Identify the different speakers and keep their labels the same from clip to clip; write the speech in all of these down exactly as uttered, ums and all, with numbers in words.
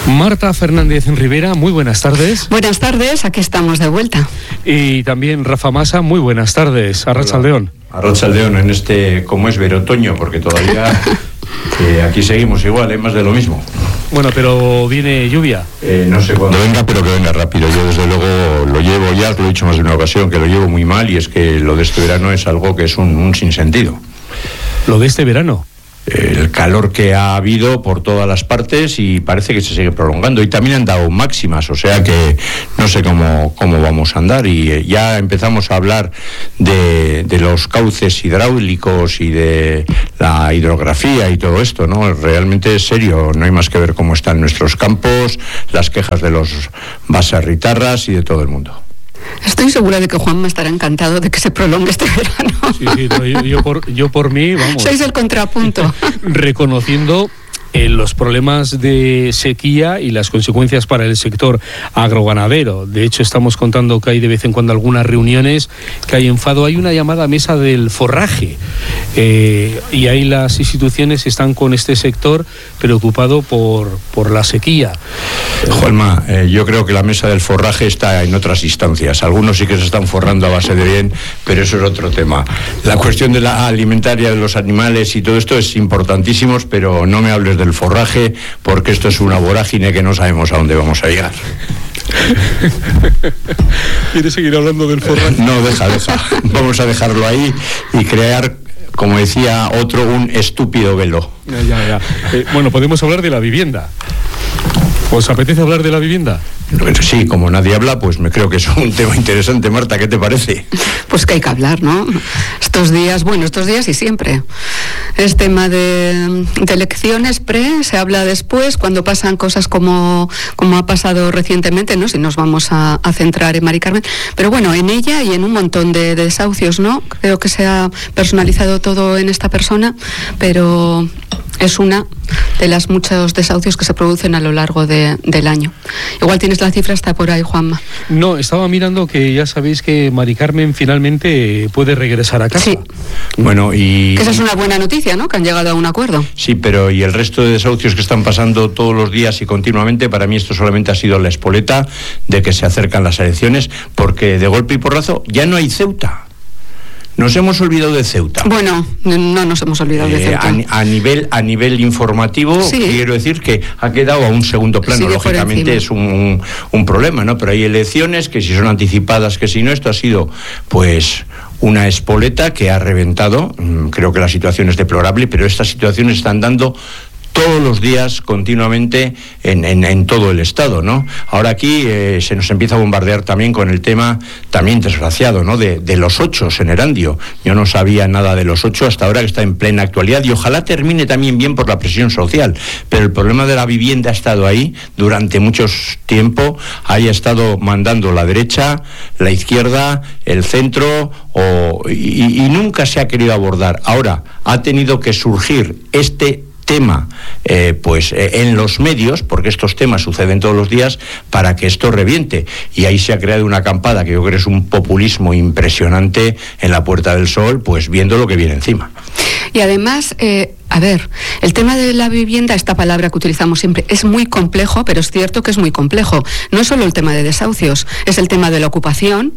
Speaker 1: Marta Fernández Rivera, muy buenas tardes.
Speaker 2: Buenas tardes, aquí estamos de vuelta.
Speaker 1: Y también Rafa Masa, muy buenas tardes. Arratsaldeon.
Speaker 3: Arratsaldeon en este, como es verotoño, porque todavía eh, aquí seguimos igual, es más de lo mismo.
Speaker 1: Bueno, pero viene lluvia.
Speaker 3: Eh, no sé cuándo venga, pero que venga rápido. Yo desde luego lo llevo ya, os lo he dicho más de una ocasión, que lo llevo muy mal, y es que lo de este verano es algo que es un, un sinsentido.
Speaker 1: ¿Lo de este verano?
Speaker 3: El calor que ha habido por todas las partes y parece que se sigue prolongando, y también han dado máximas, o sea que no sé cómo, cómo vamos a andar, y ya empezamos a hablar de, de los cauces hidráulicos y de la hidrografía y todo esto, ¿no? Realmente es serio, no hay más que ver cómo están nuestros campos, las quejas de los baserritarras y de todo el mundo.
Speaker 2: Estoy segura de que Juanma estará encantado de que se prolongue este verano.
Speaker 1: Sí, sí, no, yo, yo, por, yo por mí, vamos.
Speaker 2: Sois el contrapunto.
Speaker 1: Reconociendo eh, los problemas de sequía y las consecuencias para el sector agroganadero. De hecho, estamos contando que hay de vez en cuando algunas reuniones, que hay enfado. Hay una llamada mesa del forraje, eh, y ahí las instituciones están con este sector preocupado por, por la sequía.
Speaker 3: Juanma, eh, yo creo que la mesa del forraje está en otras instancias. Algunos sí que se están forrando a base de bien, pero eso es otro tema. La cuestión de la alimentaria de los animales y todo esto es importantísimo, pero no me hables del forraje, porque esto es una vorágine que no sabemos a dónde vamos a llegar.
Speaker 1: ¿Quieres seguir hablando del forraje?
Speaker 3: No, deja, deja. Vamos a dejarlo ahí y crear, como decía otro, un estúpido velo.
Speaker 1: Ya, ya, ya. Eh, bueno, podemos hablar de la vivienda. ¿Os apetece hablar de la vivienda?
Speaker 3: Sí, como nadie habla, pues me creo que es un tema interesante. Marta, ¿qué te parece?
Speaker 2: Pues que hay que hablar, ¿no? Estos días, bueno, estos días y siempre. Es tema de, de elecciones pre, se habla después, cuando pasan cosas como, como ha pasado recientemente, ¿no? Si nos vamos a, a centrar en Mari Carmen. Pero bueno, en ella y en un montón de, de desahucios, ¿no? Creo que se ha personalizado todo en esta persona, pero es una de las muchos desahucios que se producen a lo largo de, del año. Igual tienes la cifra, está por ahí, Juanma.
Speaker 1: No, estaba mirando que ya sabéis que Mari Carmen finalmente puede regresar a casa.
Speaker 2: Sí.
Speaker 3: Bueno, y...
Speaker 2: Que esa es una buena noticia, ¿no? Que han llegado a un acuerdo.
Speaker 3: Sí, pero y el resto de desahucios que están pasando todos los días y continuamente, para mí esto solamente ha sido la espoleta de que se acercan las elecciones, porque de golpe y porrazo ya no hay Ceuta. Nos hemos olvidado de Ceuta.
Speaker 2: Bueno, no nos hemos olvidado de Ceuta.
Speaker 3: Eh, a, a nivel a nivel informativo, sí. Quiero decir que ha quedado a un segundo plano. Sí, lógicamente es un, un, un problema, ¿no? Pero hay elecciones que si son anticipadas, que si no, esto ha sido, pues, una espoleta que ha reventado. Creo que la situación es deplorable, pero estas situaciones están dando todos los días, continuamente, en, en, en todo el Estado, ¿no? Ahora aquí eh, se nos empieza a bombardear también con el tema, también desgraciado, ¿no? De, de los ochos en Erandio. Yo no sabía nada de los ocho hasta ahora, que está en plena actualidad, y ojalá termine también bien por la presión social. Pero el problema de la vivienda ha estado ahí durante mucho tiempo, haya estado mandando la derecha, la izquierda, el centro, o, y, y nunca se ha querido abordar. Ahora ha tenido que surgir este tema eh, pues eh, en los medios, porque estos temas suceden todos los días, para que esto reviente, y ahí se ha creado una acampada que yo creo que es un populismo impresionante en la Puerta del Sol, pues viendo lo que viene encima.
Speaker 2: Y además, eh, a ver, el tema de la vivienda, esta palabra que utilizamos siempre, es muy complejo, pero es cierto que es muy complejo. No es solo el tema de desahucios, es el tema de la ocupación,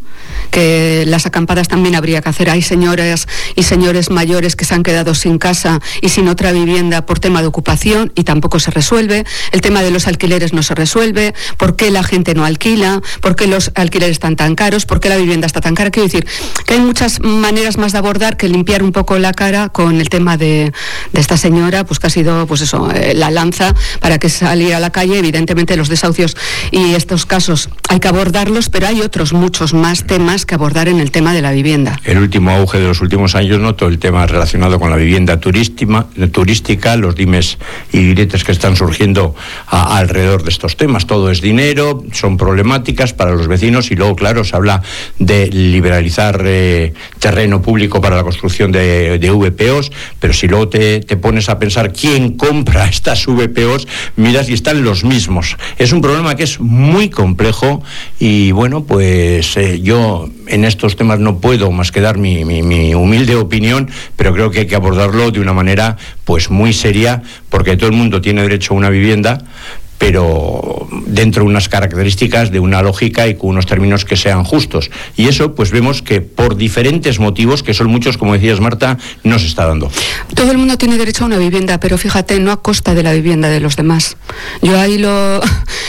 Speaker 2: que las acampadas también habría que hacer. Hay señoras y señores mayores que se han quedado sin casa y sin otra vivienda por tema de ocupación y tampoco se resuelve. El tema de los alquileres no se resuelve. ¿Por qué la gente no alquila? ¿Por qué los alquileres están tan caros? ¿Por qué la vivienda está tan cara? Quiero decir que hay muchas maneras más de abordar que limpiar un poco la cara con el tema de, de esta señora, pues que ha sido, pues eso, eh, la lanza para que saliera a la calle. Evidentemente los desahucios y estos casos hay que abordarlos, pero hay otros muchos más temas que abordar en el tema de la vivienda.
Speaker 3: El último auge de los últimos años, ¿no? Todo el tema relacionado con la vivienda turístima, turística, los dimes y diretes que están surgiendo a, alrededor de estos temas. Todo es dinero, son problemáticas para los vecinos, y luego, claro, se habla de liberalizar eh, terreno público para la construcción de, de V P Os, pero si luego te, te pones a pensar quién compra estas V P Os, miras y están los mismos. Es un problema que es muy complejo, y bueno, pues eh, yo en estos temas no puedo más que dar mi, mi, mi humilde opinión, pero creo que hay que abordarlo de una manera pues muy seria, porque todo el mundo tiene derecho a una vivienda, pero dentro de unas características, de una lógica y con unos términos que sean justos. Y eso, pues vemos que por diferentes motivos, que son muchos, como decías, Marta, no se está dando.
Speaker 2: Todo el mundo tiene derecho a una vivienda, pero fíjate, no a costa de la vivienda de los demás. Yo ahí lo...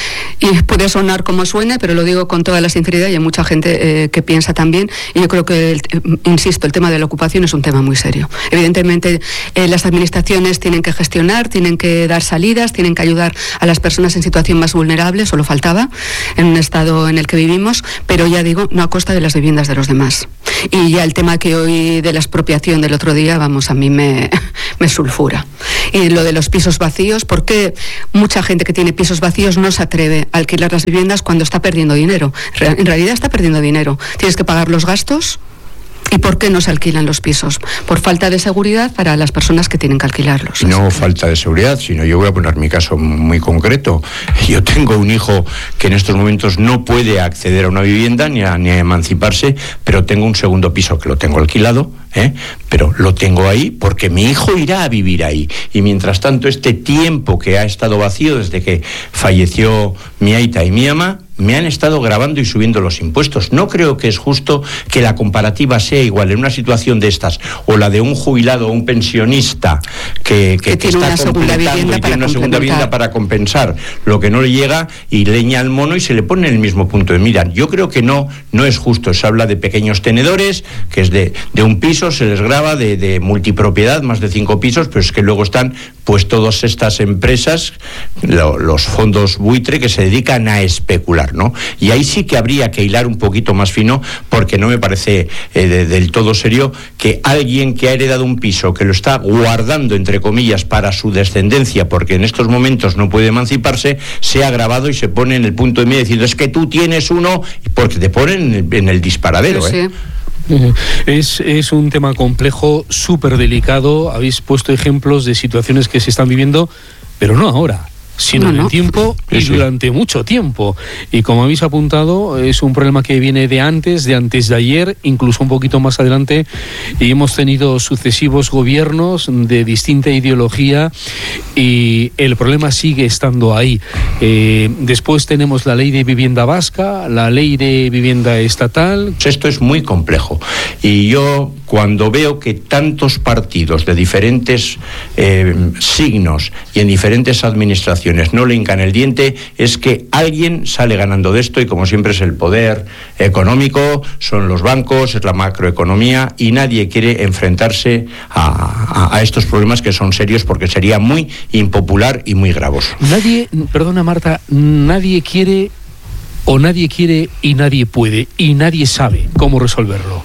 Speaker 2: y puede sonar como suene, pero lo digo con toda la sinceridad, y hay mucha gente eh, que piensa también, y yo creo que, el, insisto, el tema de la ocupación es un tema muy serio. Evidentemente, eh, las administraciones tienen que gestionar, tienen que dar salidas, tienen que ayudar a las personas en situación más vulnerable, solo faltaba, en un estado en el que vivimos, pero ya digo, no a costa de las viviendas de los demás. Y ya el tema que hoy de la expropiación del otro día, vamos, a mí me, me sulfura. Y lo de los pisos vacíos, ¿por qué mucha gente que tiene pisos vacíos no se atreve a alquilar las viviendas cuando está perdiendo dinero? En realidad está perdiendo dinero. Tienes que pagar los gastos. ¿Y por qué no se alquilan los pisos? Por falta de seguridad para las personas que tienen que alquilarlos.
Speaker 3: No falta de seguridad, sino yo voy a poner mi caso muy concreto. Yo tengo un hijo que en estos momentos no puede acceder a una vivienda ni a, ni a emanciparse, pero tengo un segundo piso que lo tengo alquilado, ¿eh? Pero lo tengo ahí porque mi hijo irá a vivir ahí. Y mientras tanto, este tiempo que ha estado vacío desde que falleció mi aita y mi ama, me han estado grabando y subiendo los impuestos. No creo que es justo que la comparativa sea igual en una situación de estas o la de un jubilado o un pensionista que, que, que está completando y tiene una segunda vivienda para compensar lo que no le llega y leña al mono y se le pone en el mismo punto de mira. Yo creo que no, no es justo. Se habla de pequeños tenedores, que es de, de un piso, se les graba de, de multipropiedad, más de cinco pisos, pero es que luego están pues todas estas empresas, lo, los fondos buitre que se dedican a especular, ¿no? Y ahí sí que habría que hilar un poquito más fino, porque no me parece eh, de, del todo serio que alguien que ha heredado un piso, que lo está guardando, entre comillas, para su descendencia, porque en estos momentos no puede emanciparse, sea grabado y se pone en el punto de medio diciendo, es que tú tienes uno, porque te ponen en el, en el disparadero,
Speaker 2: sí,
Speaker 3: ¿eh?
Speaker 2: Sí.
Speaker 1: Es, es un tema complejo, súper delicado. Habéis puesto ejemplos de situaciones que se están viviendo, pero no ahora, sino no, no. en el tiempo y sí, sí. durante mucho tiempo. Y como habéis apuntado, es un problema que viene de antes, de antes de ayer, incluso un poquito más adelante, y hemos tenido sucesivos gobiernos de distinta ideología y el problema sigue estando ahí. Eh, después tenemos la ley de vivienda vasca, la ley de vivienda estatal.
Speaker 3: Esto es muy complejo y yo cuando veo que tantos partidos de diferentes eh, signos y en diferentes administraciones no le hincan el diente, es que alguien sale ganando de esto y como siempre es el poder económico, son los bancos, es la macroeconomía y nadie quiere enfrentarse a, a, a estos problemas que son serios porque sería muy impopular y muy gravoso.
Speaker 1: Nadie, perdona Marta, nadie quiere o nadie quiere y nadie puede y nadie sabe cómo resolverlo.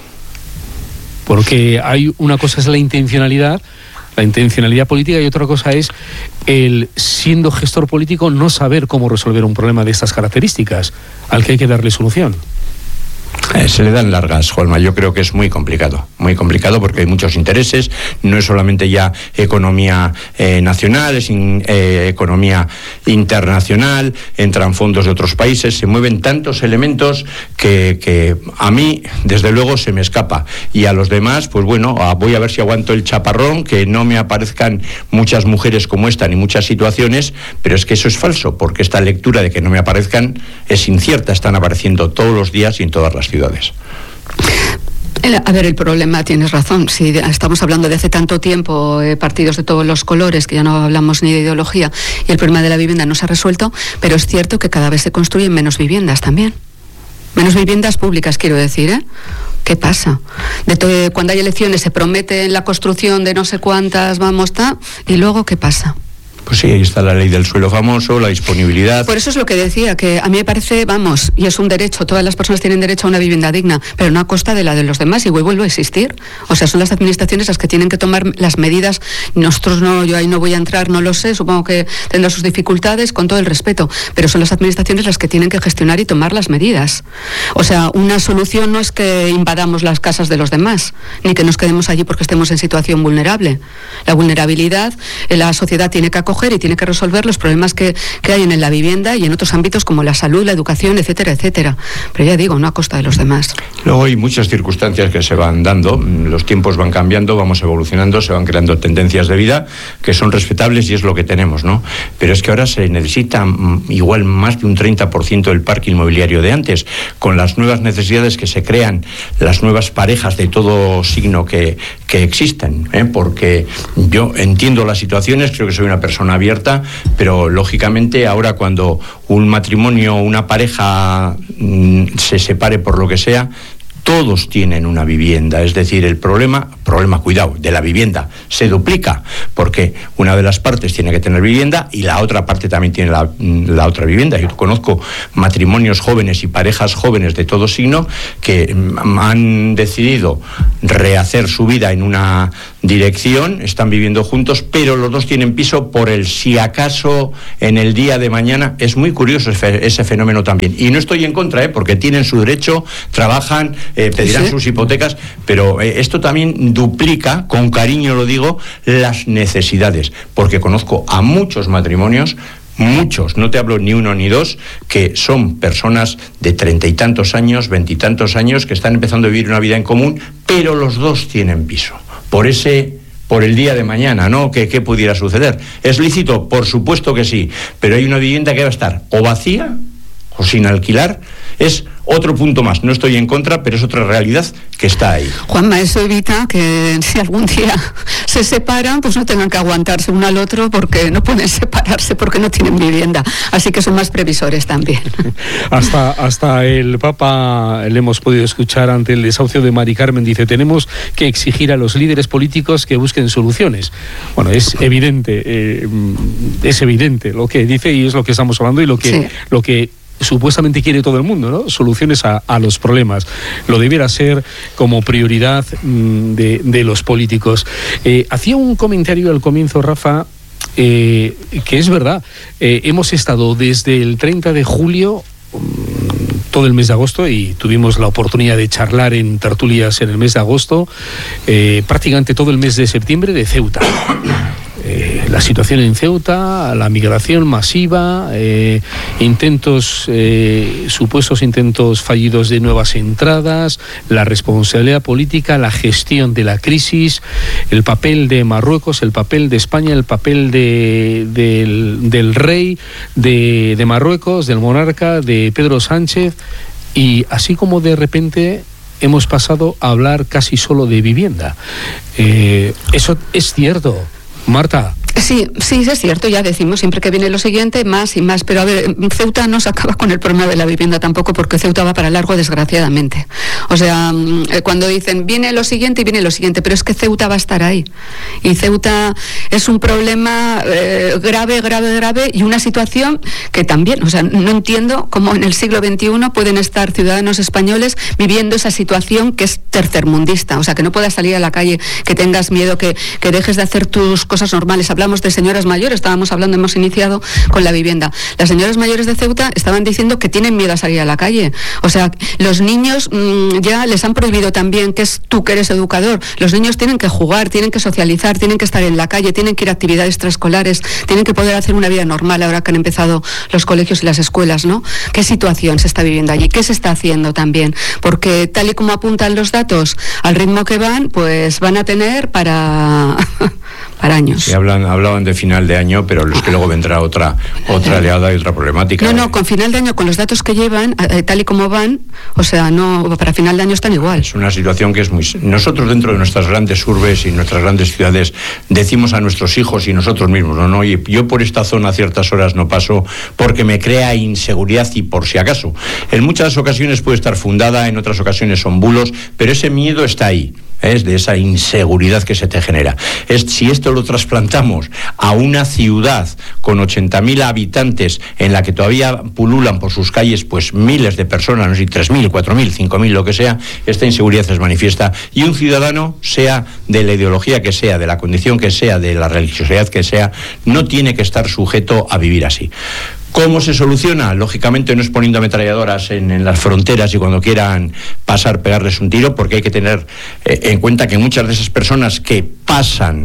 Speaker 1: Porque hay una cosa es la intencionalidad, la intencionalidad política, y otra cosa es el, siendo gestor político, no saber cómo resolver un problema de estas características, al que hay que darle solución.
Speaker 3: Eh, se le dan largas, Juanma. Yo creo que es muy complicado, muy complicado porque hay muchos intereses. No es solamente ya economía eh, nacional, es in, eh, economía internacional, entran fondos de otros países, se mueven tantos elementos que, que a mí, desde luego, se me escapa. Y a los demás, pues bueno, voy a ver si aguanto el chaparrón, que no me aparezcan muchas mujeres como esta, ni muchas situaciones, pero es que eso es falso, porque esta lectura de que no me aparezcan es incierta, están apareciendo todos los días y en todas las ciudades.
Speaker 2: A ver, el problema, tienes razón, si estamos hablando de hace tanto tiempo, eh, partidos de todos los colores, que ya no hablamos ni de ideología, y el problema de la vivienda no se ha resuelto, pero es cierto que cada vez se construyen menos viviendas también. Menos viviendas públicas, quiero decir, ¿eh? ¿Qué pasa? De todo, cuando hay elecciones se promete la construcción de no sé cuántas, vamos, ta, y luego, ¿qué pasa?
Speaker 3: Pues sí, ahí está la ley del suelo famoso, la disponibilidad.
Speaker 2: Por eso es lo que decía, que a mí me parece, vamos, y es un derecho, todas las personas tienen derecho a una vivienda digna, pero no a costa de la de los demás, y vuelvo a existir. O sea, son las administraciones las que tienen que tomar las medidas. Nosotros no, yo ahí no voy a entrar, no lo sé, supongo que tendrá sus dificultades, con todo el respeto, pero son las administraciones las que tienen que gestionar y tomar las medidas. O sea, una solución no es que invadamos las casas de los demás, ni que nos quedemos allí porque estemos en situación vulnerable. La vulnerabilidad, la sociedad tiene que acoger coger y tiene que resolver los problemas que, que hay en la vivienda y en otros ámbitos como la salud, la educación, etcétera, etcétera. Pero ya digo, no a costa de los demás.
Speaker 3: Luego hay muchas circunstancias que se van dando, los tiempos van cambiando, vamos evolucionando, se van creando tendencias de vida que son respetables y es lo que tenemos, ¿no? Pero es que ahora se necesita igual más de un treinta por ciento del parque inmobiliario de antes, con las nuevas necesidades que se crean, las nuevas parejas de todo signo que, que existen, ¿eh? Porque yo entiendo las situaciones, creo que soy una persona abierta, pero lógicamente ahora cuando un matrimonio, una pareja mmm, se separe por lo que sea, todos tienen una vivienda, es decir, el problema, problema, cuidado, de la vivienda se duplica, porque una de las partes tiene que tener vivienda y la otra parte también tiene la, la otra vivienda. Yo conozco matrimonios jóvenes y parejas jóvenes de todo signo que han decidido rehacer su vida en una dirección, están viviendo juntos, pero los dos tienen piso por el si acaso en el día de mañana. Es muy curioso ese, ese fenómeno también. Y no estoy en contra, ¿eh? Porque tienen su derecho, trabajan, eh, pedirán ¿Sí? sus hipotecas, pero eh, esto también duplica, con cariño lo digo, las necesidades, porque conozco a muchos matrimonios, muchos, no te hablo ni uno ni dos, que son personas de treinta y tantos años, veintitantos años, que están empezando a vivir una vida en común, pero los dos tienen piso. Por ese, por el día de mañana, ¿no? ¿Qué, qué pudiera suceder? ¿Es lícito? Por supuesto que sí, pero hay una vivienda que va a estar o vacía o sin alquilar. Es otro punto más, no estoy en contra, pero es otra realidad que está ahí.
Speaker 2: Juanma, eso evita que si algún día se separan, pues no tengan que aguantarse uno al otro porque no pueden separarse porque no tienen vivienda. Así que son más previsores también.
Speaker 1: Hasta, hasta el Papa le hemos podido escuchar ante el desahucio de Mari Carmen. Dice, tenemos que exigir a los líderes políticos que busquen soluciones. Bueno, es evidente, eh, es evidente lo que dice y es lo que estamos hablando y lo que, sí. lo que supuestamente quiere todo el mundo, ¿no? Soluciones a, a los problemas. Lo debiera ser como prioridad mmm, de, de los políticos. Eh, hacía un comentario al comienzo, Rafa, eh, que es verdad. Eh, hemos estado desde el treinta de julio mmm, todo el mes de agosto y tuvimos la oportunidad de charlar en tertulias en el mes de agosto, eh, prácticamente todo el mes de septiembre de Ceuta. Eh, la situación en Ceuta, la migración masiva, eh, intentos, eh, supuestos intentos fallidos de nuevas entradas, la responsabilidad política, la gestión de la crisis, el papel de Marruecos, el papel de España, el papel de, del, del rey de, de Marruecos, del monarca, de Pedro Sánchez, y así como de repente hemos pasado a hablar casi solo de vivienda. Eh, eso es cierto. Marta.
Speaker 2: Sí, sí, es cierto, ya decimos siempre que viene lo siguiente, más y más, pero a ver, Ceuta no se acaba con el problema de la vivienda tampoco, porque Ceuta va para largo, desgraciadamente. O sea, cuando dicen viene lo siguiente y viene lo siguiente, pero es que Ceuta va a estar ahí. Y Ceuta es un problema eh, grave, grave, grave, y una situación que también, o sea, no entiendo cómo en el siglo veintiuno pueden estar ciudadanos españoles viviendo esa situación que es tercermundista, o sea, que no puedas salir a la calle, que tengas miedo, que, que dejes de hacer tus cosas normales. Hablamos de señoras mayores, estábamos hablando, hemos iniciado con la vivienda. Las señoras mayores de Ceuta estaban diciendo que tienen miedo a salir a la calle. O sea, los niños mmm, ya les han prohibido también, que es tú que eres educador, los niños tienen que jugar, tienen que socializar, tienen que estar en la calle, tienen que ir a actividades extraescolares, tienen que poder hacer una vida normal ahora que han empezado los colegios y las escuelas, ¿no? ¿Qué situación se está viviendo allí? ¿Qué se está haciendo también? Porque tal y como apuntan los datos, al ritmo que van, pues van a tener para, para años.
Speaker 3: Sí, hablan, hablaban de final de año, pero es que luego vendrá otra otra oleada y otra problemática.
Speaker 2: No, no, con final de año, con los datos que llevan, eh, tal y como van, o sea, no, para final de año están igual.
Speaker 3: Es una situación que es muy... Nosotros dentro de nuestras grandes urbes y nuestras grandes ciudades decimos a nuestros hijos y nosotros mismos, no, no, oye, yo por esta zona a ciertas horas no paso porque me crea inseguridad y por si acaso. En muchas ocasiones puede estar fundada, en otras ocasiones son bulos, pero ese miedo está ahí. Es de esa inseguridad que se te genera. Es, si esto lo trasplantamos a una ciudad con ochenta mil habitantes en la que todavía pululan por sus calles pues miles de personas, no sé si tres mil, cuatro mil, cinco mil, lo que sea, esta inseguridad es manifiesta y un ciudadano, sea de la ideología que sea, de la condición que sea, de la religiosidad que sea, no tiene que estar sujeto a vivir así. ¿Cómo se soluciona? Lógicamente no es poniendo ametralladoras en, en las fronteras y cuando quieran pasar pegarles un tiro, porque hay que tener eh, en cuenta que muchas de esas personas que pasan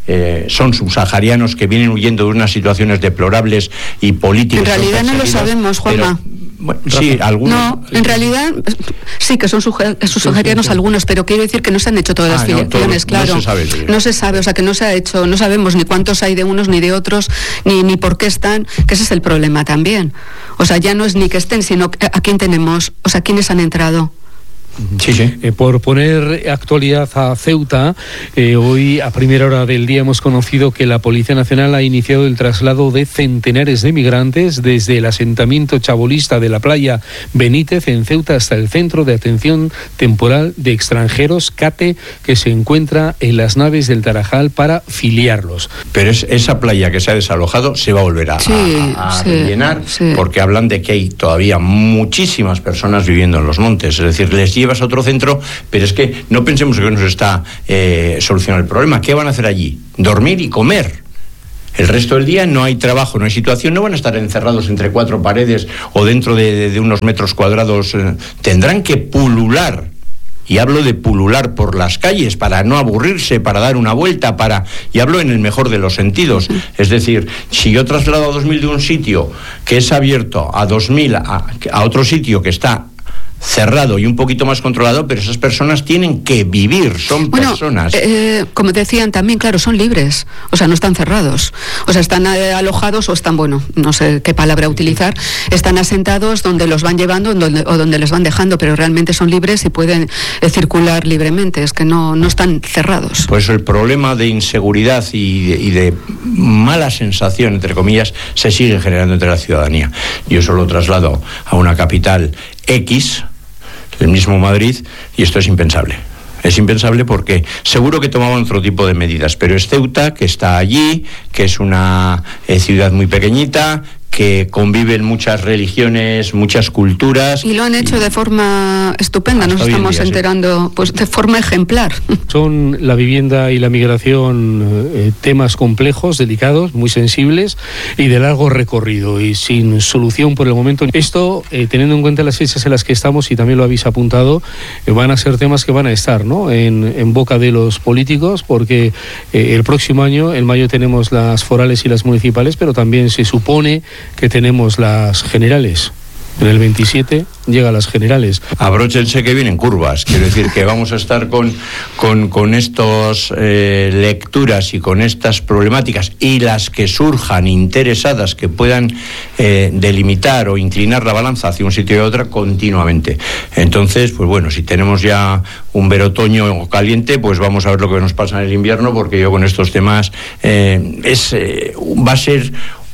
Speaker 3: eh, son subsaharianos que vienen huyendo de unas situaciones deplorables y políticas.
Speaker 2: En realidad no lo sabemos, Juanma.
Speaker 3: Pero, bueno, sí, algunos.
Speaker 2: No, en realidad sí que son subsaharianos sí, sí, sí. algunos, pero quiero decir que no se han hecho todas ah, las filiaciones, no, claro.
Speaker 3: No se sabe.
Speaker 2: No se sabe, o sea que no se ha hecho, no sabemos ni cuántos hay de unos ni de otros, ni, ni por qué están, que ese es el problema también. O sea, ya no es ni que estén, sino a quién tenemos, o sea, quiénes han entrado.
Speaker 1: Sí, sí. Eh, por poner actualidad a Ceuta, eh, hoy a primera hora del día hemos conocido que la Policía Nacional ha iniciado el traslado de centenares de migrantes desde el asentamiento chabolista de la playa Benítez en Ceuta hasta el Centro de Atención Temporal de Extranjeros, CATE, que se encuentra en las naves del Tarajal para filiarlos.
Speaker 3: Pero es, esa playa que se ha desalojado se va a volver a,
Speaker 2: sí,
Speaker 3: a, a
Speaker 2: sí,
Speaker 3: rellenar,
Speaker 2: sí.
Speaker 3: porque hablan de que hay todavía muchísimas personas viviendo en los montes, es decir, les lleva llevas a otro centro, pero es que no pensemos que nos está eh, solucionando el problema. ¿Qué van a hacer allí? Dormir y comer. El resto del día no hay trabajo, no hay situación, no van a estar encerrados entre cuatro paredes o dentro de, de, de unos metros cuadrados. Eh, tendrán que pulular. Y hablo de pulular por las calles para no aburrirse, para dar una vuelta, para... Y hablo en el mejor de los sentidos. Uh-huh. Es decir, si yo traslado a dos mil de un sitio que es abierto a dos mil a, a otro sitio que está cerrado y un poquito más controlado, pero esas personas tienen que vivir, son
Speaker 2: bueno,
Speaker 3: personas.
Speaker 2: Eh, como decían también, claro, son libres, o sea, no están cerrados, o sea, están eh, alojados o están, bueno, no sé qué palabra utilizar, están asentados donde los van llevando donde, o donde les van dejando, pero realmente son libres y pueden eh, circular libremente, es que no, no están cerrados.
Speaker 3: Pues el problema de inseguridad y de, y de mala sensación, entre comillas, se sigue generando entre la ciudadanía. Yo eso lo traslado a una capital X, el mismo Madrid, y esto es impensable. Es impensable porque seguro que tomaban otro tipo de medidas, pero es Ceuta, que está allí, que es una eh, ciudad muy pequeñita, que conviven muchas religiones, muchas culturas.
Speaker 2: Y lo han hecho y... de forma estupenda, nos estamos día, enterando, sí. pues de forma ejemplar.
Speaker 1: Son la vivienda y la migración eh, temas complejos, delicados, muy sensibles y de largo recorrido y sin solución por el momento. Esto, eh, teniendo en cuenta las fechas en las que estamos, y también lo habéis apuntado, eh, van a ser temas que van a estar, ¿no?, en, en boca de los políticos, porque eh, el próximo año, en mayo, tenemos las forales y las municipales, pero también se supone que tenemos las generales. En el veintisiete llega a las generales.
Speaker 3: Abróchense que vienen curvas. Quiero decir que vamos a estar con, con, con estas eh, lecturas y con estas problemáticas y las que surjan interesadas que puedan eh, delimitar o inclinar la balanza hacia un sitio y otro continuamente. Entonces, pues bueno, si tenemos ya un verotoño caliente, pues vamos a ver lo que nos pasa en el invierno, porque yo con estos temas eh, es, eh, va a ser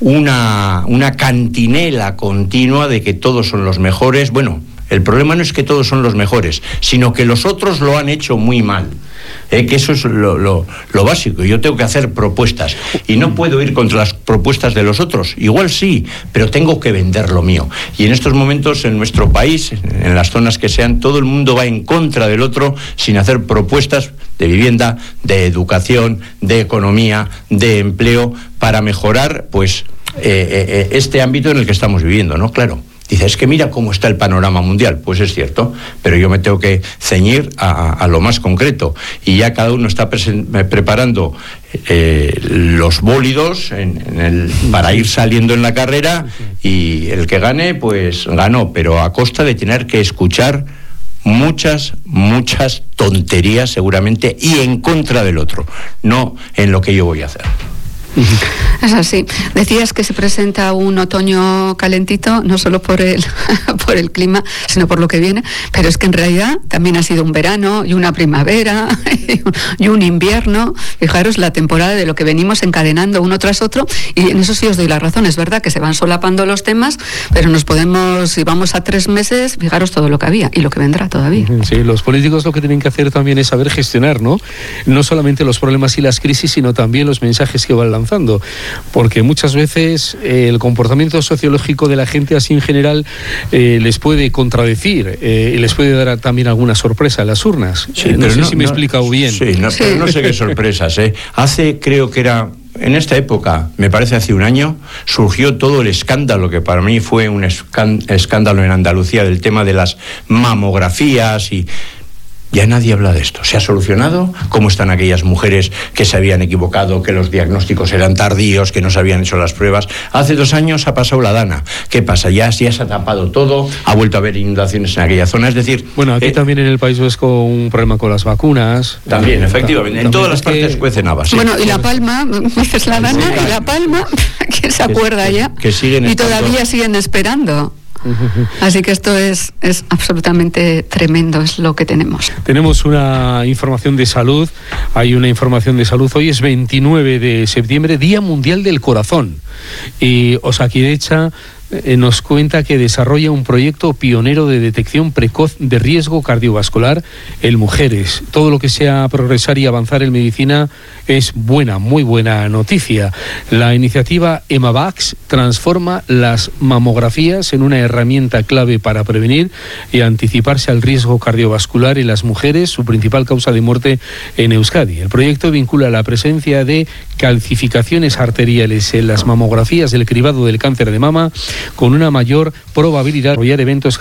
Speaker 3: Una, una cantinela continua de que todos son los mejores. Bueno, el problema no es que todos son los mejores, sino que los otros lo han hecho muy mal. Eh, que eso es lo, lo, lo básico. Yo tengo que hacer propuestas y no puedo ir contra las propuestas de los otros. Igual sí, pero tengo que vender lo mío. Y en estos momentos en nuestro país, en las zonas que sean, todo el mundo va en contra del otro sin hacer propuestas de vivienda, de educación, de economía, de empleo, para mejorar pues eh, eh, este ámbito en el que estamos viviendo, ¿no? Claro. Dice, es que mira cómo está el panorama mundial. Pues es cierto, pero yo me tengo que ceñir a, a lo más concreto. Y ya cada uno está presen- preparando eh, los bólidos en, en el, para ir saliendo en la carrera, y el que gane, pues ganó, pero a costa de tener que escuchar muchas, muchas tonterías seguramente, y en contra del otro, no en lo que yo voy a hacer.
Speaker 2: Es así. Decías que se presenta un otoño calentito, no solo por el, por el clima, sino por lo que viene, pero es que en realidad también ha sido un verano y una primavera y un invierno. Fijaros la temporada de lo que venimos encadenando uno tras otro, y en eso sí os doy la razón. Es verdad que se van solapando los temas, pero nos podemos, si vamos a tres meses, fijaros todo lo que había y lo que vendrá todavía.
Speaker 1: Sí, los políticos lo que tienen que hacer también es saber gestionar, ¿no? No solamente los problemas y las crisis, sino también los mensajes que van lanzando. Lanzando, porque muchas veces eh, el comportamiento sociológico de la gente así en general eh, les puede contradecir eh, y les puede dar también alguna sorpresa a las urnas.
Speaker 3: Sí,
Speaker 1: eh, no
Speaker 3: pero
Speaker 1: sé
Speaker 3: no,
Speaker 1: si me he
Speaker 3: no,
Speaker 1: explicado bien.
Speaker 3: Sí, no,
Speaker 2: sí.
Speaker 3: Pero no sé qué sorpresas. ¿eh? Hace, creo que era, en esta época, me parece hace un año, surgió todo el escándalo, que para mí fue un escándalo en Andalucía, del tema de las mamografías y... Ya nadie habla de esto. ¿Se ha solucionado? ¿Cómo están aquellas mujeres que se habían equivocado, que los diagnósticos eran tardíos, que no se habían hecho las pruebas? Hace dos años ha pasado la Dana. ¿Qué pasa? Ya, ya se ha tapado todo, ha vuelto a haber inundaciones en aquella zona. Es decir...
Speaker 1: Bueno, aquí
Speaker 3: eh,
Speaker 1: también en el País Vasco un problema con las vacunas.
Speaker 3: También, efectivamente. En todas las partes cuecen habas. ¿Sí?
Speaker 2: Bueno, y La Palma, dices la Dana, y La Palma, ¿quién se acuerda
Speaker 3: que,
Speaker 2: ya?
Speaker 3: Que siguen
Speaker 2: y todavía siguen esperando. Así que esto es, es absolutamente tremendo, es lo que tenemos.
Speaker 1: Tenemos una información de salud, hay una información de salud, hoy es veintinueve de septiembre, Día Mundial del Corazón, y Osakidetza eh, nos cuenta que desarrolla un proyecto pionero de detección precoz de riesgo cardiovascular en mujeres. Todo lo que sea progresar y avanzar en medicina es buena, muy buena noticia. La iniciativa EMAVAX transforma las mamografías en una herramienta clave para prevenir y anticiparse al riesgo cardiovascular en las mujeres, su principal causa de muerte en Euskadi. El proyecto vincula la presencia de calcificaciones arteriales en las mamografías del cribado del cáncer de mama con una mayor probabilidad de desarrollar eventos